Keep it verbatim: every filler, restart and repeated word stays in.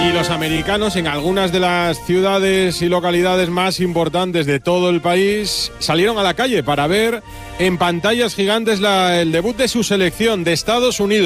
Y los americanos en algunas de las ciudades y localidades más importantes de todo el país salieron a la calle para ver en pantallas gigantes la, el debut de su selección de Estados Unidos.